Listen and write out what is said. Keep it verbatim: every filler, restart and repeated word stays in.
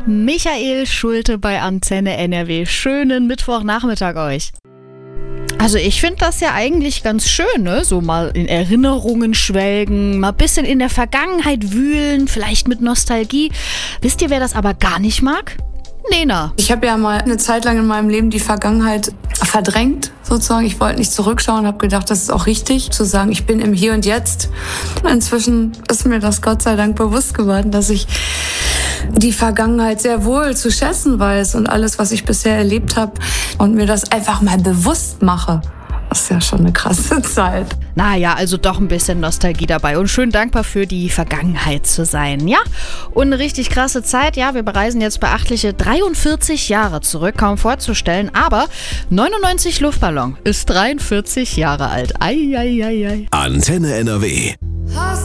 Michael Schulte bei Antenne N R W. Schönen Mittwochnachmittag euch. Also ich finde das ja eigentlich ganz schön, ne? So mal in Erinnerungen schwelgen, mal ein bisschen in der Vergangenheit wühlen, vielleicht mit Nostalgie. Wisst ihr, wer das aber gar nicht mag? Lena. Ich habe ja mal eine Zeit lang in meinem Leben die Vergangenheit verdrängt, sozusagen. Ich wollte nicht zurückschauen, habe gedacht, das ist auch richtig, zu sagen, ich bin im Hier und Jetzt. Inzwischen ist mir das Gott sei Dank bewusst geworden, dass ich die Vergangenheit sehr wohl zu schätzen weiß und alles, was ich bisher erlebt habe und mir das einfach mal bewusst mache. Das ist ja schon eine krasse Zeit. Naja, also doch ein bisschen Nostalgie dabei und schön dankbar für die Vergangenheit zu sein, ja? Und eine richtig krasse Zeit, ja, wir bereisen jetzt beachtliche dreiundvierzig Jahre zurück, kaum vorzustellen, aber neunundneunzig Luftballon ist dreiundvierzig Jahre alt. Ei, ei, ei, ei. Antenne N R W.